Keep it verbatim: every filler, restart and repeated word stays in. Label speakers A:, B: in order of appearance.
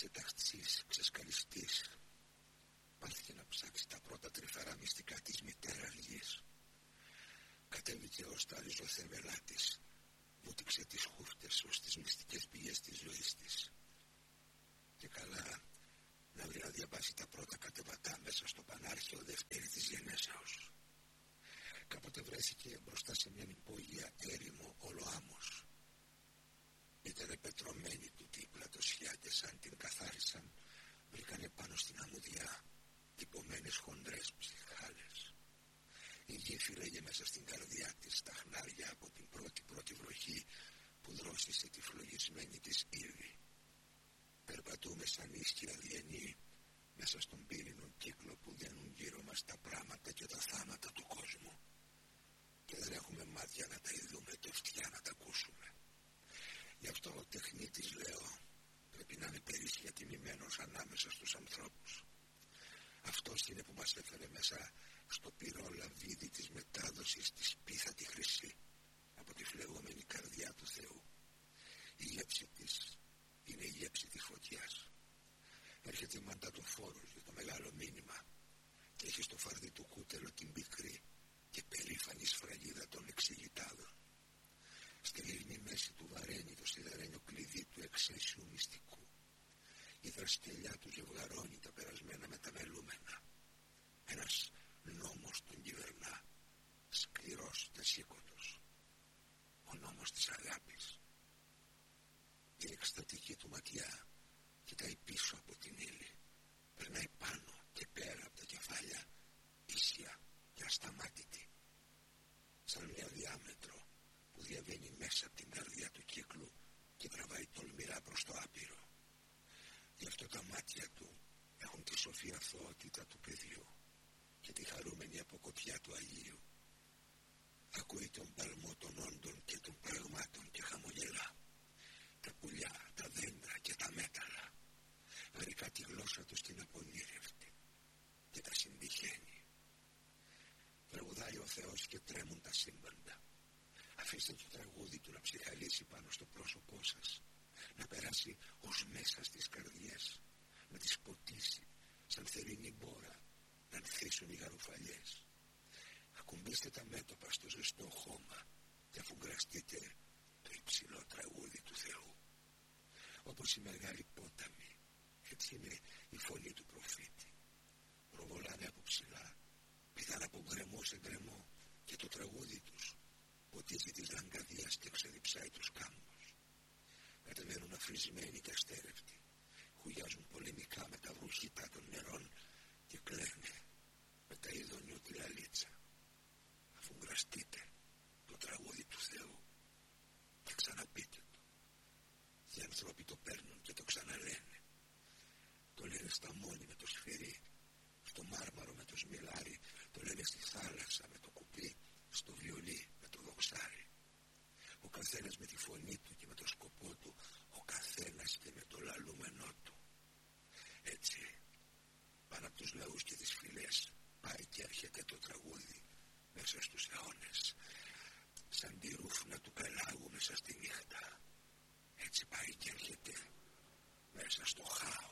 A: ξεταχτής, ξεσκαλιστής. Πάθηκε να ψάξει τα πρώτα τρυφερά μυστικά της μητέρας γης. Κατέβηκε ως τα ριζοθεμελά της, βούτυξε τις χούφτες ως τις μυστικές πηγές της ζωής της. Και καλά να βρει να διαβάσει τα πρώτα κατεβατά μέσα στο πανάρχαιο Δευτέρη της Γενέσεως. Κάποτε βρέθηκε μπροστά σε μια υπόγεια έρημο ολοάμμος. Ήτανε πετρωμένη του τύπλα το σιά και σαν την καθάρισαν βρήκανε πάνω στην αμμουδιά τυπωμένες χοντρές ψυχάλες. Η γη φύλαγε μέσα στην καρδιά της τα χνάρια από την πρώτη πρώτη βροχή που δρόσησε τη φλογισμένη της ύβη. Περπατούμε σαν ίσχυρα διενή μέσα στον πύρινο κύκλο που δένουν γύρω μας τα πράματα και τα θάματα του κόσμου. Και δεν έχουμε μάτια να τα ειδούμε και αυτιά να τα ακούσουμε. Γι' αυτό ο τεχνίτης, λέω, πρέπει να είναι περίσσια τιμημένος ανάμεσα στους ανθρώπους. Αυτός είναι που μας έφερε μέσα στο πυρό λαβίδι της μετάδοσης της πίθα τη χρυσή από τη φλεγόμενη καρδιά του Θεού. Η γεύση της είναι η γεύση της φωτιάς. Έρχεται μαντατοφόρος για το μεγάλο μήνυμα και έχει στο φαρδί του κούτελο την πικρή και περήφανη σφραγίδα των εξηγητάδων. Στη λιγνή μέση του βαραίνει το σιδερένιο κλειδί του εξαίσιου μυστικού. Η δρασκελιά του ζευγαρώνει τα περασμένα με τα μελούμενα. Ένας νόμος τον κυβερνά, σκληρός και σήκωτος. Ο νόμος της αγάπης. Η εκστατική του ματιά κοιτάει πίσω από την ύλη. Περνάει πάνω και πέρα από τα κεφάλια, ίσια και ασταμάτητη. Σαν μια διάμετρο που διαβαίνει μέσα από την καρδιά του κύκλου και τραβάει τολμηρά προς το άπειρο. Γι' αυτό τα μάτια του έχουν τη σοφή αθωότητα του παιδιού και τη χαρούμενη αποκοπιά του Αγίου. Ακούει τον παλμό των όντων και των πραγμάτων και χαμογελά. Τα πουλιά, τα δέντρα και τα μέταλλα. Γρικά τη γλώσσα του στην απονήρευτη και τα συντυχαίνει. Τραγουδάει ο Θεός και τρέμουν τα σύμπαντα. Αφήστε το τραγούδι του να ψυχαλίσει πάνω στο πρόσωπό σας, να περάσει ως μέσα στις καρδιές, να τις ποτίσει σαν θερινή μπόρα, να ανθίσουν οι γαρουφαλιές. Ακουμπήστε τα μέτωπα στο ζεστό χώμα και αφουγκραστείτε το υψηλό τραγούδι του Θεού. Όπως οι μεγάλοι πόταμοι, έτσι είναι η φωνή του προφήτη. Προβολάνε από ψηλά, πηδάνε από γκρεμό σε γκρεμό και το τραγούδι τους ποτίζει της λαγκαδίας και ξεδιψάει τους κάμπους. Κατεβαίνουν αφρισμένοι και αστέρευτοι, χουγιάζουν πολεμικά με τα βρουχητά των νερών και κλαίνε με τα ειδονιού τη λαλίτσα. Αφού γραστείτε το τραγούδι του Θεού και ξαναπείτε το. Οι άνθρωποι το παίρνουν και το ξαναλένε. Το λένε στα μόνη με το σφυρί, στο μάρμαρο με το σμιλάρι, το λένε στη θάλασσα με το κουπί, στο βιολί με το δοξάρι. Ο καθένας με τη φωνή του και με το σκοπό του, ο καθένας και με το λαλούμενό του. Έτσι, πάνω από τους λαούς και τις φυλές, πάει και έρχεται το τραγούδι μέσα στους αιώνες, σαν τη ρούφνα του πελάγου μέσα στη νύχτα. Έτσι πάει και έρχεται μέσα στο χάος.